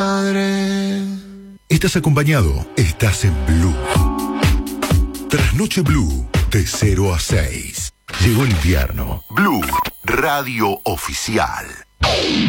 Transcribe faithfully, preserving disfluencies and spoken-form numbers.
Estás acompañado, estás en Blue. Trasnoche Blue, de cero a seis. Llegó el invierno. Blue, radio oficial.